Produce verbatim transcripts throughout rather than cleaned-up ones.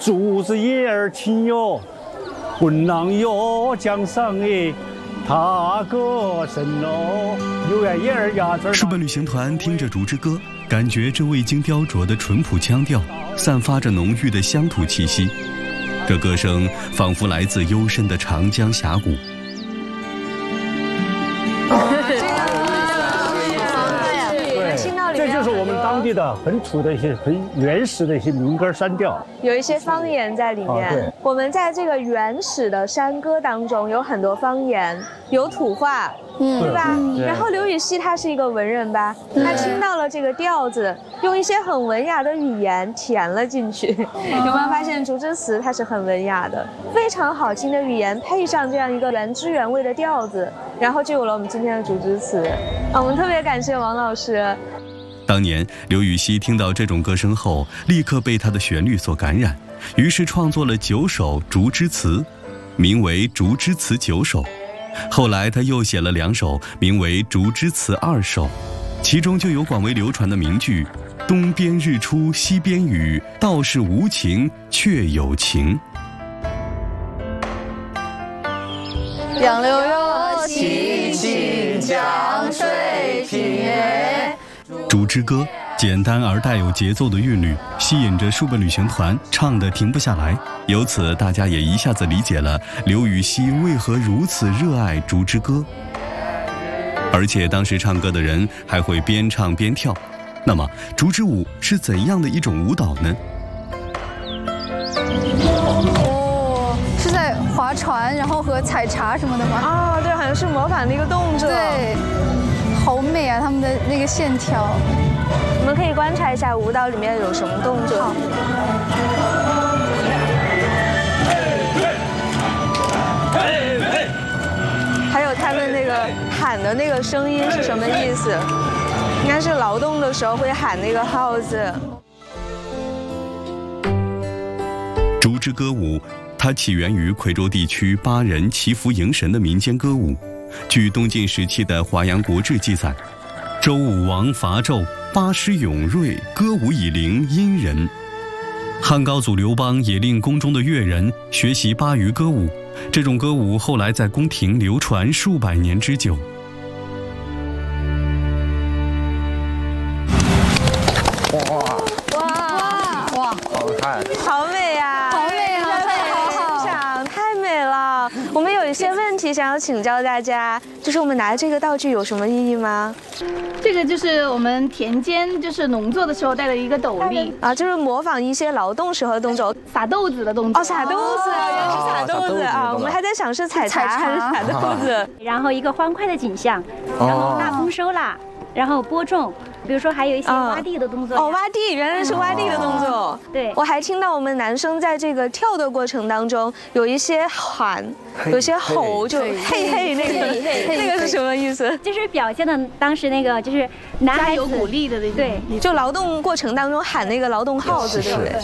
竹子叶儿轻哟，滚浪哟江上哎，踏歌声喽，有呀叶儿呀字。 书本旅行团听着《竹之歌》，感觉这未经雕琢的淳朴腔调，散发着浓郁的乡土气息。这歌声仿佛来自幽深的长江峡谷。 这就是我们当地的很土的一些很原始的一些民歌山调， 有一些方言在里面。 啊、 我们在这个原始的山歌当中有很多方言，有土话，嗯，对吧？嗯、然后刘禹锡他是一个文人吧，他听到了这个调子，用一些很文雅的语言填了进去。有没有发现《竹枝词》它是很文雅的，非常好听的语言，配上这样一个原汁原味的调子，然后就有了我们今天的《竹枝词》。啊，我们特别感谢王老师。 当年刘禹锡听到这种歌声后，立刻被它的旋律所感染，于是创作了九首竹枝词，名为《竹枝词九首》。后来他又写了两首，名为《竹枝词二首》，其中就有广为流传的名句：东边日出西边雨，道是无晴却有情。 杨柳若洗清江水平。 竹之歌简单而带有节奏的韵律，吸引着书本旅行团唱得停不下来。由此，大家也一下子理解了刘禹锡为何如此热爱竹之歌。而且当时唱歌的人还会边唱边跳。那么，竹之舞是怎样的一种舞蹈呢？ 哦，是在划船，然后和采茶什么的吗？ 啊、哦，对，好像是模仿那个动作。 对。好美啊，他们的那个线条。 我们可以观察一下舞蹈里面有什么动作。还有他们那个喊的那个声音是什么意思？应该是劳动的时候会喊那个号子。 竹之歌舞，它起源于夔州地区巴人祈福迎神的民间歌舞。据东晋时期的《华阳国志》记载，周武王伐纣，巴师勇锐，歌舞以灵殷人。汉高祖刘邦也令宫中的乐人学习巴渝歌舞，这种歌舞后来在宫廷流传数百年之久。 哇哇哇， 好看， 好美呀！ 好美啊！ 欣赏太美了。我们有一些问题想要请教大家，就是我们拿这个道具有什么意义吗？ 这个就是我们田间就是农作的时候戴的一个斗笠啊，就是模仿一些劳动时候的动作， 撒豆子的动作。 哦，撒豆子，原来是撒豆子啊！我们还在想是采茶还是撒豆子。 然后一个欢快的景象，然后大丰收啦，然后播种。比如说还有一些挖地的动作。 哦，挖地，原来是挖地的动作。 对， 我还听到我们男生在这个跳的过程当中有一些喊，有些吼，就嘿嘿那个那个是什么意思？ 就是表现的当时那个就是男孩子有鼓励的那种。 对， 就劳动过程当中喊那个劳动号子，对不对？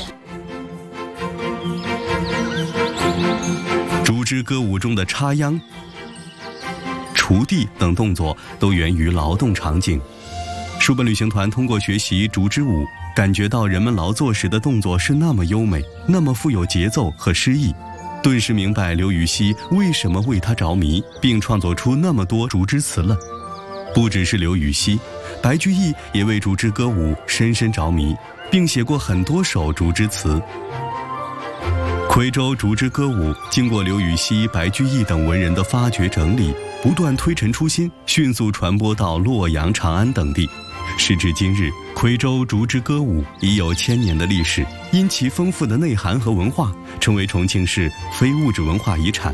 竹枝歌舞中的插秧、锄地等动作都源于劳动场景。书本旅行团通过学习竹之舞，感觉到人们劳作时的动作是那么优美，那么富有节奏和诗意，顿时明白刘禹锡为什么为他着迷，并创作出那么多竹枝词了。不只是刘禹锡，白居易也为竹枝歌舞深深着迷，并写过很多首竹枝词。夔州竹枝歌舞经过刘禹锡、白居易等文人的发掘整理，不断推陈出新，迅速传播到洛阳、长安等地。时至今日，夔州竹枝歌舞已有千年的历史，因其丰富的内涵和文化，成为重庆市非物质文化遗产。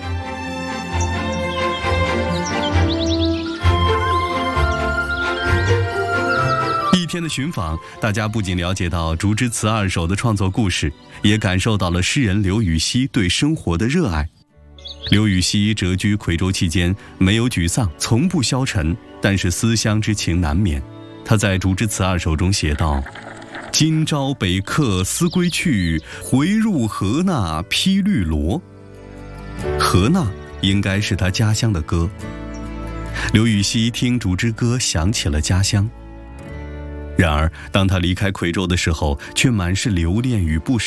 一天的寻访，大家不仅了解到《竹枝词二首》的创作故事，也感受到了诗人刘禹锡对生活的热爱。刘禹锡谪居夔州期间，没有沮丧，从不消沉，但是思乡之情难免。他在《竹枝词二首》中写道：“今朝北客思归去，回入河那披绿萝。”河那应该是他家乡的歌。刘禹锡听《竹枝歌》，想起了家乡。然而，当他离开夔州的时候，却满是留恋与不舍。